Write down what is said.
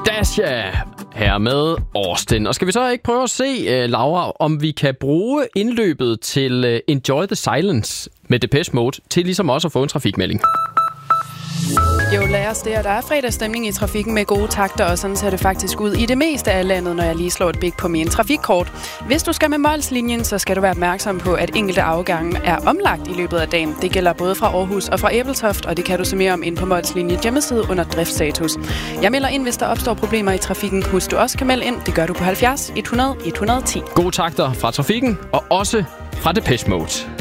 Dasha her med Austin. Og skal vi så ikke prøve at se, Laura, om vi kan bruge indløbet til Enjoy the Silence med Depeche Mode til ligesom også at få en trafikmelding? Jo, lad os det, og der er fredagsstemning i trafikken med gode takter, og sådan ser det faktisk ud i det meste af landet, når jeg lige slår et blik på min trafikkort. Hvis du skal med Mols-linjen, så skal du være opmærksom på, at enkelte afgange er omlagt i løbet af dagen. Det gælder både fra Aarhus og fra Ebeltoft, og det kan du se mere om ind på Mols-linje hjemmeside under driftstatus. Jeg melder ind, hvis der opstår problemer i trafikken. Husk, du også kan melde ind. Det gør du på 70 100 110. Gode takter fra trafikken, og også fra Depeche Mode.